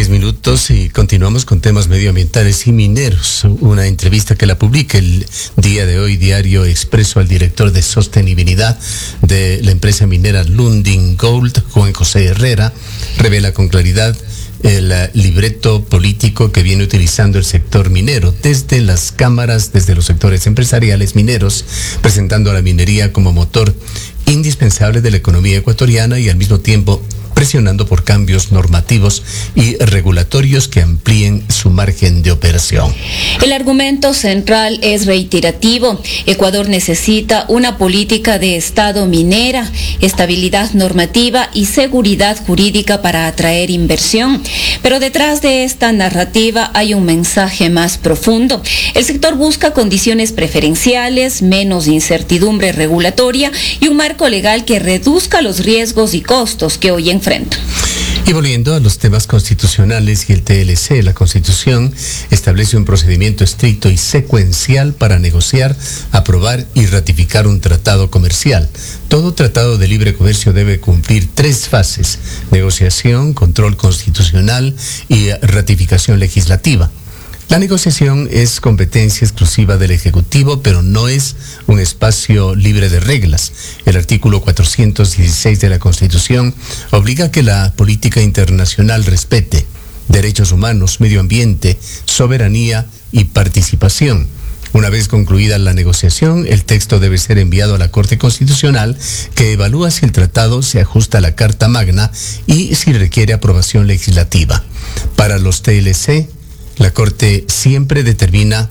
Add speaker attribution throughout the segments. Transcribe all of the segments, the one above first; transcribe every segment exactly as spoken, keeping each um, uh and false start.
Speaker 1: Diez minutos y continuamos con temas medioambientales y mineros. Una entrevista que la publica el día de hoy Diario Expreso al director de sostenibilidad de la empresa minera Lundin Gold, Juan José Herrera, revela con claridad el libreto político que viene utilizando el sector minero desde las cámaras, desde los sectores empresariales mineros, presentando a la minería como motor indispensable de la economía ecuatoriana y al mismo tiempo presionando por cambios normativos y regulatorios que amplíen su margen de operación.
Speaker 2: El argumento central es reiterativo. Ecuador necesita una política de Estado minera, estabilidad normativa y seguridad jurídica para atraer inversión. Pero detrás de esta narrativa hay un mensaje más profundo. El sector busca condiciones preferenciales, menos incertidumbre regulatoria y un marco legal que reduzca los riesgos y costos que hoy enfrenta.
Speaker 1: Y volviendo a los temas constitucionales y el T L C, la Constitución establece un procedimiento estricto y secuencial para negociar, aprobar y ratificar un tratado comercial. Todo tratado de libre comercio debe cumplir tres fases: negociación, control constitucional y ratificación legislativa. La negociación es competencia exclusiva del Ejecutivo, pero no es un espacio libre de reglas. El artículo cuatrocientos dieciséis de la Constitución obliga a que la política internacional respete derechos humanos, medio ambiente, soberanía y participación. Una vez concluida la negociación, el texto debe ser enviado a la Corte Constitucional, que evalúa si el tratado se ajusta a la Carta Magna y si requiere aprobación legislativa. Para los T L C, la Corte siempre determina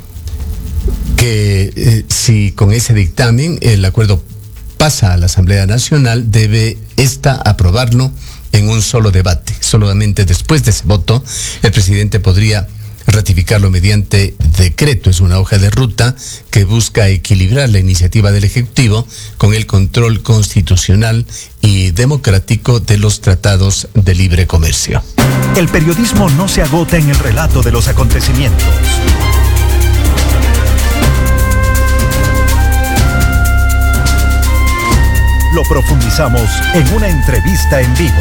Speaker 1: que eh, si con ese dictamen el acuerdo pasa a la Asamblea Nacional, debe ésta aprobarlo en un solo debate. Solamente después de ese voto, el presidente podría ratificarlo mediante decreto. Es una hoja de ruta que busca equilibrar la iniciativa del Ejecutivo con el control constitucional y democrático de los tratados de libre comercio.
Speaker 3: El periodismo no se agota en el relato de los acontecimientos. Lo profundizamos en una entrevista en vivo.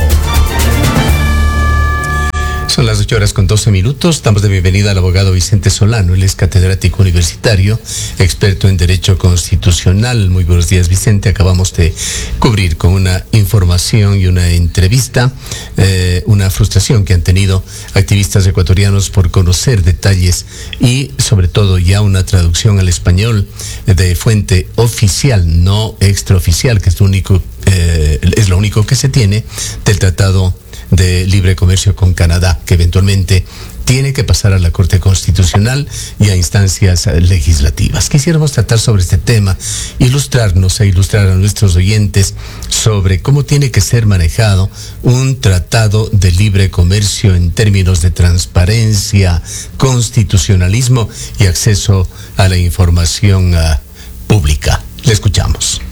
Speaker 1: Son las ocho horas con doce minutos. Damos de bienvenida al abogado Vicente Solano. Él es catedrático universitario, experto en Derecho Constitucional. Muy buenos días, Vicente. Acabamos de cubrir con una información y una entrevista eh, una frustración que han tenido activistas ecuatorianos por conocer detalles y, sobre todo, ya una traducción al español de fuente oficial, no extraoficial, que es lo único, eh, es lo único que se tiene del Tratado de Libre Comercio con Canadá, que eventualmente tiene que pasar a la Corte Constitucional y a instancias legislativas. Quisiéramos tratar sobre este tema, ilustrarnos e ilustrar a nuestros oyentes sobre cómo tiene que ser manejado un tratado de libre comercio en términos de transparencia, constitucionalismo y acceso a la información uh, pública. Le escuchamos.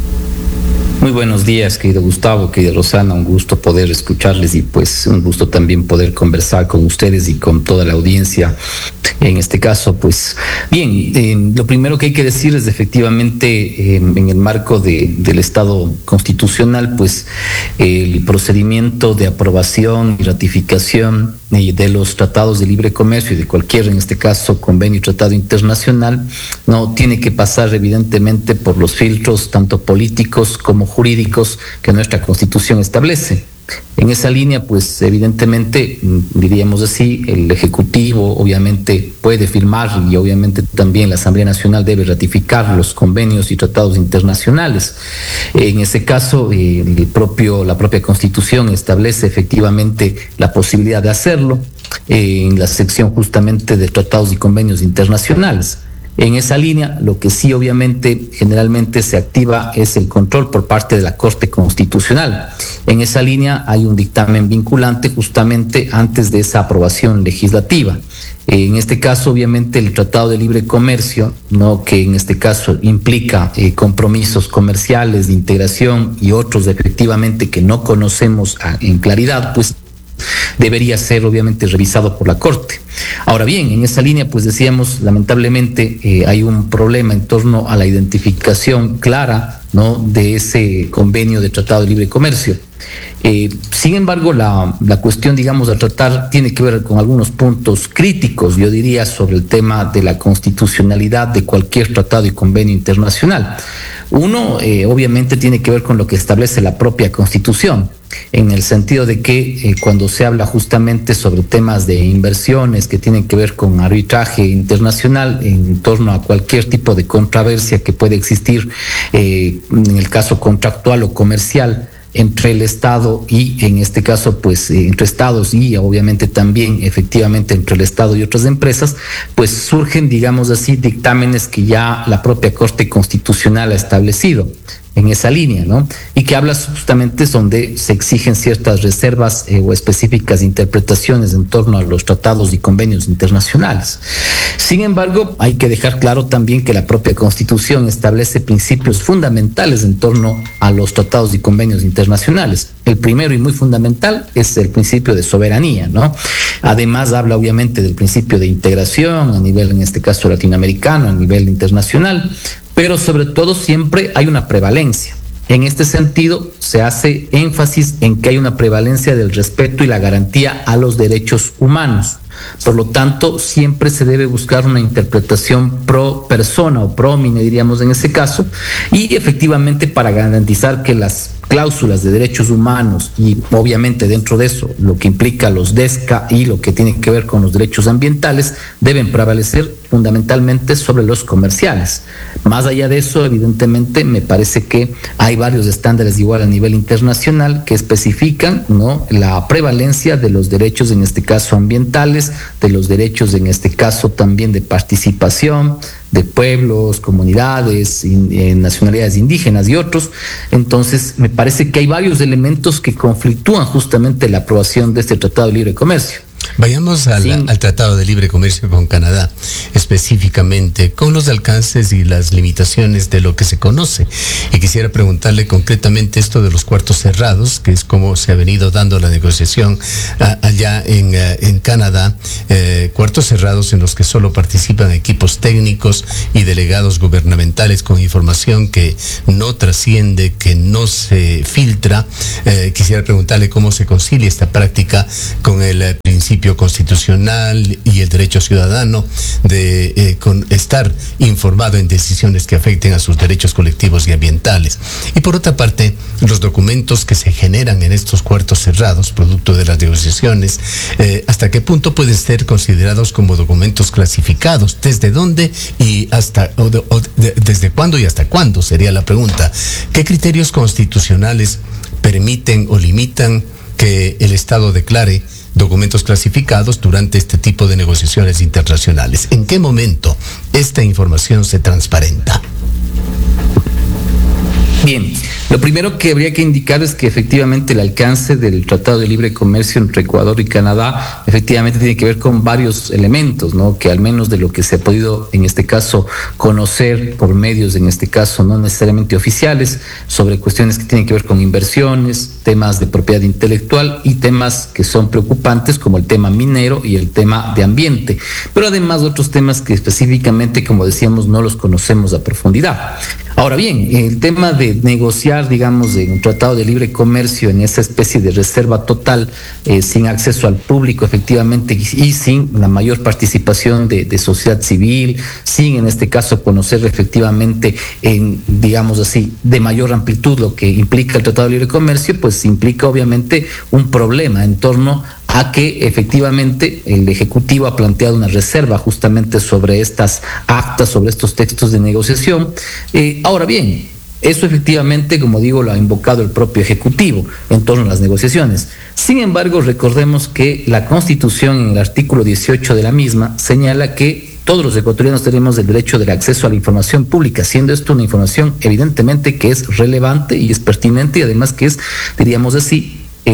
Speaker 4: Muy buenos días, querido Gustavo, querida Rosana, un gusto poder escucharles y pues un gusto también poder conversar con ustedes y con toda la audiencia. En este caso, pues bien, eh, lo primero que hay que decir es efectivamente eh, en el marco de, del Estado constitucional, pues el procedimiento de aprobación y ratificación eh, de los tratados de libre comercio y de cualquier, en este caso, convenio y tratado internacional, no tiene que pasar evidentemente por los filtros tanto políticos como jurídicos que nuestra Constitución establece. En esa línea, pues evidentemente, diríamos así, el Ejecutivo obviamente puede firmar y obviamente también la Asamblea Nacional debe ratificar los convenios y tratados internacionales. En ese caso, el propio, la propia Constitución establece efectivamente la posibilidad de hacerlo en la sección justamente de tratados y convenios internacionales. En esa línea, lo que sí obviamente generalmente se activa es el control por parte de la Corte Constitucional. En esa línea hay un dictamen vinculante justamente antes de esa aprobación legislativa. En este caso, obviamente, el Tratado de Libre Comercio, ¿no?, que en este caso implica eh, compromisos comerciales de integración y otros efectivamente que no conocemos a, en claridad, pues debería ser obviamente revisado por la Corte. Ahora bien, en esa línea, pues decíamos, lamentablemente eh, hay un problema en torno a la identificación clara, ¿no?, de ese convenio de Tratado de Libre Comercio. Eh, sin embargo, la, la cuestión, digamos, a tratar tiene que ver con algunos puntos críticos, yo diría, sobre el tema de la constitucionalidad de cualquier tratado y convenio internacional. Uno, eh, obviamente, tiene que ver con lo que establece la propia Constitución, en el sentido de que eh, cuando se habla justamente sobre temas de inversiones que tienen que ver con arbitraje internacional en torno a cualquier tipo de controversia que puede existir, eh, en el caso contractual o comercial, entre el Estado y, en este caso, pues eh, entre Estados y obviamente también efectivamente entre el Estado y otras empresas, pues surgen, digamos así, dictámenes que ya la propia Corte Constitucional ha establecido en esa línea, ¿no? Y que habla justamente donde se exigen ciertas reservas eh, o específicas interpretaciones en torno a los tratados y convenios internacionales. Sin embargo, hay que dejar claro también que la propia Constitución establece principios fundamentales en torno a los tratados y convenios internacionales. El primero y muy fundamental es el principio de soberanía, ¿no? Además, habla obviamente del principio de integración a nivel, en este caso, latinoamericano, a nivel internacional, pero sobre todo siempre hay una prevalencia. En este sentido, se hace énfasis en que hay una prevalencia del respeto y la garantía a los derechos humanos. Por lo tanto, siempre se debe buscar una interpretación pro persona o pro homine, diríamos en ese caso, y efectivamente para garantizar que las cláusulas de derechos humanos y obviamente dentro de eso lo que implica los DESCA y lo que tiene que ver con los derechos ambientales deben prevalecer fundamentalmente sobre los comerciales. Más allá de eso, evidentemente, me parece que hay varios estándares igual a nivel internacional que especifican, ¿no?, la prevalencia de los derechos, en este caso ambientales, de los derechos, en este caso también de participación de pueblos, comunidades, eh, nacionalidades indígenas y otros. Entonces, me parece que hay varios elementos que conflictúan justamente la aprobación de este Tratado de Libre Comercio.
Speaker 1: Vayamos al, sí. al Tratado de Libre Comercio con Canadá, específicamente con los alcances y las limitaciones de lo que se conoce. Y quisiera preguntarle concretamente esto de los cuartos cerrados, que es como se ha venido dando la negociación a, allá en, a, en Canadá, eh, cuartos cerrados en los que solo participan equipos técnicos y delegados gubernamentales con información que no trasciende, que no se filtra. Eh, quisiera preguntarle cómo se concilia esta práctica con el eh, principio constitucional y el derecho ciudadano de eh, con estar informado en decisiones que afecten a sus derechos colectivos y ambientales. Y por otra parte, los documentos que se generan en estos cuartos cerrados, producto de las negociaciones, eh, ¿hasta qué punto pueden ser considerados como documentos clasificados? ¿Desde dónde y hasta, o de, o de, desde cuándo y hasta cuándo? Sería la pregunta. ¿Qué criterios constitucionales permiten o limitan que el Estado declare documentos clasificados durante este tipo de negociaciones internacionales? ¿En qué momento esta información se transparenta?
Speaker 4: Bien, lo primero que habría que indicar es que efectivamente el alcance del Tratado de Libre Comercio entre Ecuador y Canadá efectivamente tiene que ver con varios elementos, ¿no?, que al menos de lo que se ha podido en este caso conocer por medios, en este caso no necesariamente oficiales, sobre cuestiones que tienen que ver con inversiones, temas de propiedad intelectual y temas que son preocupantes como el tema minero y el tema de ambiente, pero además otros temas que específicamente, como decíamos, no los conocemos a profundidad. Ahora bien, el tema de negociar, digamos, en un tratado de libre comercio en esa especie de reserva total, eh, sin acceso al público efectivamente y, y sin la mayor participación de, de sociedad civil, sin en este caso conocer efectivamente en, digamos así, de mayor amplitud lo que implica el tratado de libre comercio, pues implica obviamente un problema en torno a que efectivamente el Ejecutivo ha planteado una reserva justamente sobre estas actas, sobre estos textos de negociación. Eh, ahora bien, eso efectivamente, como digo, lo ha invocado el propio Ejecutivo en torno a las negociaciones. Sin embargo, recordemos que la Constitución, en el artículo dieciocho de la misma, señala que todos los ecuatorianos tenemos el derecho del acceso a la información pública, siendo esto una información evidentemente que es relevante y es pertinente y además que es, diríamos así, Eh,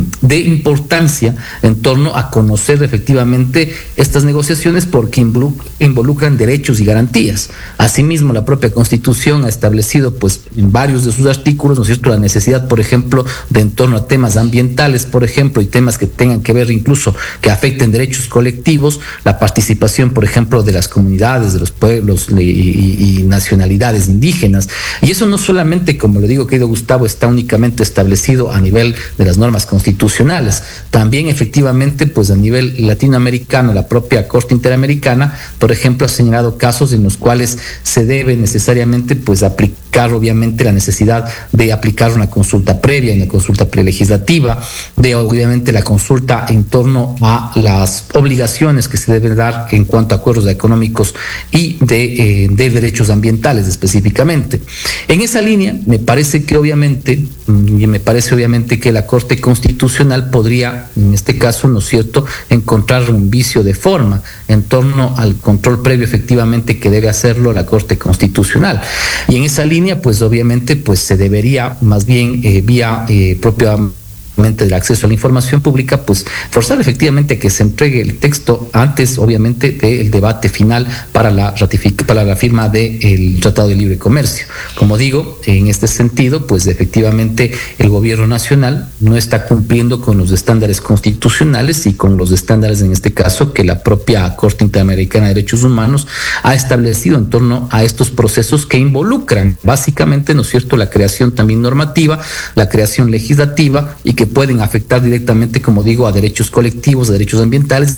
Speaker 4: de importancia en torno a conocer efectivamente estas negociaciones porque involucran derechos y garantías. Asimismo, la propia Constitución ha establecido pues en varios de sus artículos, ¿no es cierto?, la necesidad, por ejemplo, de en torno a temas ambientales, por ejemplo, y temas que tengan que ver incluso que afecten derechos colectivos, la participación, por ejemplo, de las comunidades, de los pueblos y, y, y nacionalidades indígenas. Y eso no solamente, como le digo, querido Gustavo, está únicamente establecido a nivel de las normas constitucionales, también efectivamente pues a nivel latinoamericano, la propia Corte Interamericana, por ejemplo, ha señalado casos en los cuales se debe necesariamente pues aplicar obviamente la necesidad de aplicar una consulta previa, una consulta prelegislativa, de obviamente la consulta en torno a las obligaciones que se deben dar en cuanto a acuerdos económicos y de, eh, de derechos ambientales específicamente. En esa línea me parece que obviamente, y me parece obviamente que la Corte Constitucional podría, en este caso, ¿no es cierto?, encontrar un vicio de forma en torno al control previo efectivamente que debe hacerlo la Corte Constitucional. Y en esa línea, pues obviamente, pues se debería más bien eh, vía eh, propia del acceso a la información pública, pues forzar efectivamente a que se entregue el texto antes, obviamente, del debate final para la ratific- para la firma del Tratado de Libre Comercio. Como digo, en este sentido, pues efectivamente el gobierno nacional no está cumpliendo con los estándares constitucionales y con los estándares, en este caso, que la propia Corte Interamericana de Derechos Humanos ha establecido en torno a estos procesos que involucran básicamente, ¿no es cierto?, la creación también normativa, la creación legislativa y que pueden afectar directamente, como digo, a derechos colectivos, a derechos ambientales,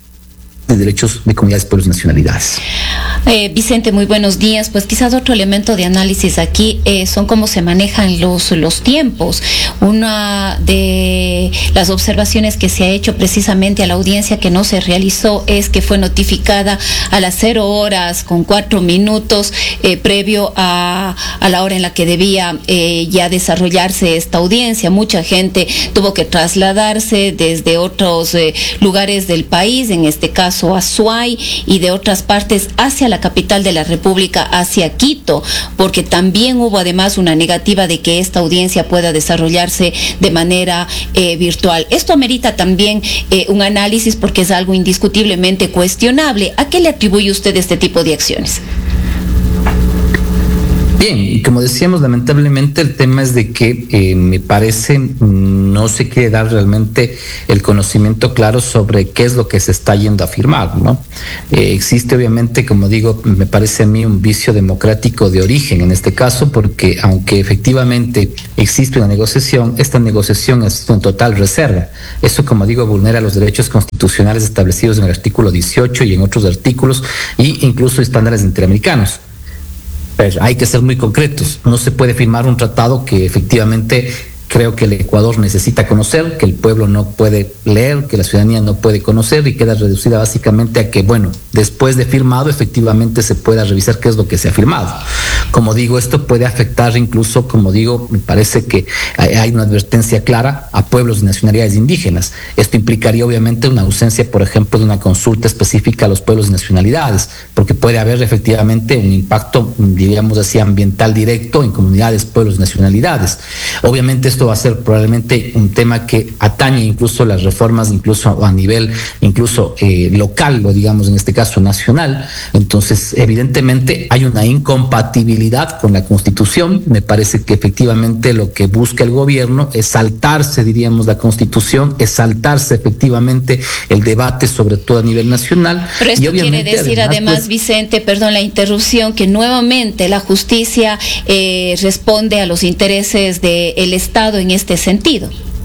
Speaker 4: de derechos de comunidades, pueblos y nacionalidades.
Speaker 2: Eh, Vicente, muy buenos días. Pues quizás otro elemento de análisis aquí eh, son cómo se manejan los, los tiempos. Una de las observaciones que se ha hecho precisamente a la audiencia que no se realizó es que fue notificada a las cero horas con cuatro minutos eh, previo a, a la hora en la que debía eh, ya desarrollarse esta audiencia. Mucha gente tuvo que trasladarse desde otros eh, lugares del país, en este caso Azuay, y de otras partes hacia la capital de la República, hacia Quito, porque también hubo además una negativa de que esta audiencia pueda desarrollarse de manera eh, virtual. Esto amerita también eh, un análisis porque es algo indiscutiblemente cuestionable. ¿A qué le atribuye usted este tipo de acciones?
Speaker 4: Bien, y como decíamos, lamentablemente el tema es de que eh, me parece no se quiere dar realmente el conocimiento claro sobre qué es lo que se está yendo a firmar, ¿no? Eh, existe obviamente, como digo, me parece a mí un vicio democrático de origen en este caso, porque aunque efectivamente existe una negociación, esta negociación es en total reserva. Eso, como digo, vulnera los derechos constitucionales establecidos en el artículo dieciocho y en otros artículos, e incluso estándares interamericanos. Pero hay que ser muy concretos. No se puede firmar un tratado que efectivamente creo que el Ecuador necesita conocer, que el pueblo no puede leer, que la ciudadanía no puede conocer, y queda reducida básicamente a que, bueno, después de firmado efectivamente se pueda revisar qué es lo que se ha firmado. Como digo, esto puede afectar incluso, como digo, me parece que hay una advertencia clara a pueblos y nacionalidades indígenas. Esto implicaría obviamente una ausencia, por ejemplo, de una consulta específica a los pueblos y nacionalidades, porque puede haber efectivamente un impacto, diríamos así, ambiental directo en comunidades, pueblos y nacionalidades. Obviamente esto va a ser probablemente un tema que atañe incluso las reformas, incluso a nivel incluso eh, local, o digamos en este caso nacional. Entonces, evidentemente hay una incompatibilidad con la Constitución. Me parece que efectivamente lo que busca el gobierno es saltarse, diríamos, la Constitución, es saltarse efectivamente el debate, sobre todo a nivel nacional.
Speaker 2: Pero esto quiere decir además, además pues, Vicente, perdón la interrupción, que nuevamente la justicia eh, responde a los intereses del Estado en este sentido.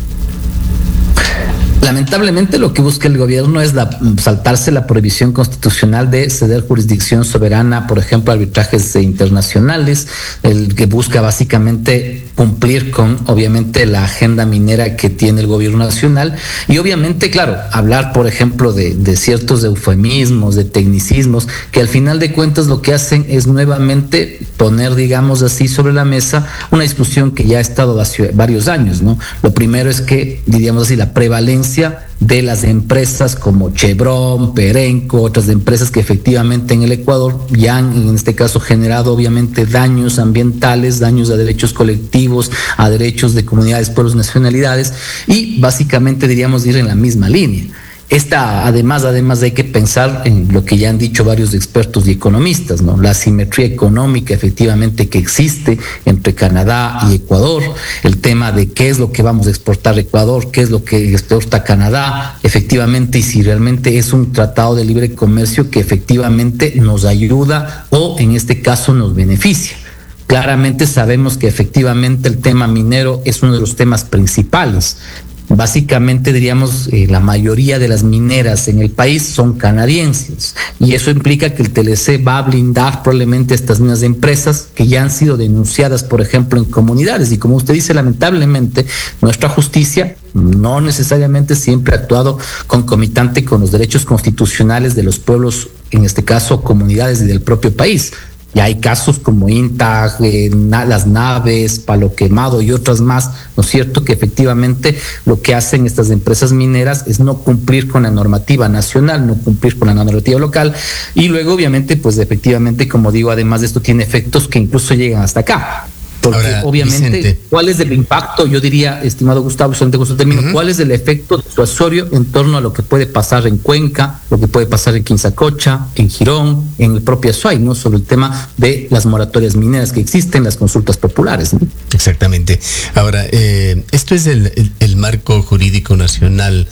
Speaker 4: Lamentablemente lo que busca el gobierno es la, saltarse la prohibición constitucional de ceder jurisdicción soberana, por ejemplo, a arbitrajes internacionales, el que busca básicamente cumplir con, obviamente, la agenda minera que tiene el gobierno nacional, y obviamente, claro, hablar, por ejemplo, de, de ciertos eufemismos, de tecnicismos, que al final de cuentas lo que hacen es nuevamente poner, digamos así, sobre la mesa una discusión que ya ha estado hace varios años, ¿no? Lo primero es que, diríamos así, la prevalencia influencia de las empresas como Chevron, Perenco, otras empresas que efectivamente en el Ecuador ya han, en este caso, generado obviamente daños ambientales, daños a derechos colectivos, a derechos de comunidades, pueblos, nacionalidades, y básicamente diríamos ir en la misma línea. Esta, además, además hay que pensar en lo que ya han dicho varios expertos y economistas, ¿no? La asimetría económica efectivamente que existe entre Canadá y Ecuador, el tema de qué es lo que vamos a exportar a Ecuador, qué es lo que exporta Canadá, efectivamente, y si realmente es un tratado de libre comercio que efectivamente nos ayuda o en este caso nos beneficia. Claramente sabemos que efectivamente el tema minero es uno de los temas principales. Básicamente diríamos eh, la mayoría de las mineras en el país son canadienses y eso implica que el T L C va a blindar probablemente estas mismas empresas que ya han sido denunciadas, por ejemplo, en comunidades, y como usted dice, lamentablemente nuestra justicia no necesariamente siempre ha actuado concomitante con los derechos constitucionales de los pueblos, en este caso comunidades y del propio país. Ya hay casos como INTAG, eh, na, las naves, Palo Quemado y otras más, ¿no es cierto?, que efectivamente lo que hacen estas empresas mineras es no cumplir con la normativa nacional, no cumplir con la normativa local, y luego obviamente, pues efectivamente, como digo, además de esto tiene efectos que incluso llegan hasta acá. Porque ahora, obviamente, Vicente, ¿cuál es el impacto? Yo diría, estimado Gustavo, solamente con su término, uh-huh. ¿cuál es el efecto disuasorio en torno a lo que puede pasar en Cuenca, lo que puede pasar en Quinzacocha, en Girón, en el propio Azuay, ¿no? Sobre el tema de las moratorias mineras que existen, las consultas populares, ¿no?
Speaker 1: Exactamente. Ahora, eh, esto es el, el, el marco jurídico nacional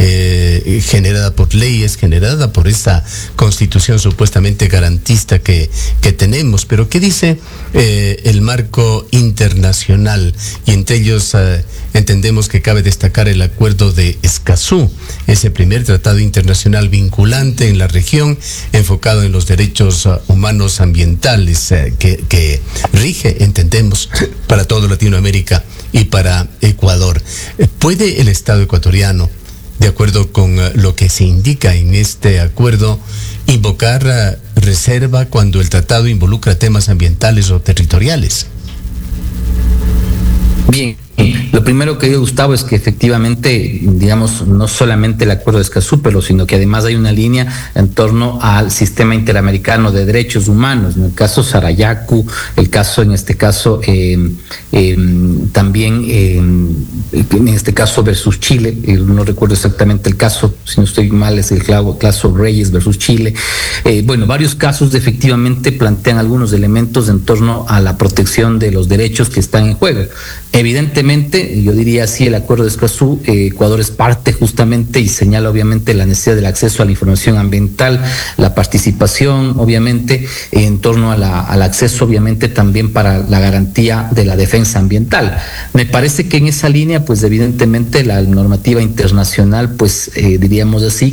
Speaker 1: eh, generada por leyes, generada por esta constitución supuestamente garantista que, que tenemos, pero ¿qué dice eh, el marco internacional? Y entre ellos uh, entendemos que cabe destacar el acuerdo de Escazú, ese primer tratado internacional vinculante en la región enfocado en los derechos uh, humanos ambientales uh, que, que rige, entendemos, para toda Latinoamérica y para Ecuador. ¿Puede el Estado ecuatoriano, de acuerdo con uh, lo que se indica en este acuerdo, invocar uh, reserva cuando el tratado involucra temas ambientales o territoriales?
Speaker 4: Bien, lo primero que digo, Gustavo, es que efectivamente, digamos, no solamente el acuerdo de Escazú, pero sino que además hay una línea en torno al sistema interamericano de derechos humanos, en el caso Sarayaku, el caso, en este caso, eh, eh, también, eh, en este caso versus Chile, eh, no recuerdo exactamente el caso, si no estoy mal, es el caso Reyes versus Chile. Eh, bueno, varios casos efectivamente plantean algunos elementos en torno a la protección de los derechos que están en juego. Evidentemente, yo diría así, el acuerdo de Escazú, eh, Ecuador es parte justamente y señala obviamente la necesidad del acceso a la información ambiental, la participación obviamente en torno a la, al acceso obviamente también para la garantía de la defensa ambiental. Me parece que en esa línea, pues evidentemente la normativa internacional, pues eh, diríamos así,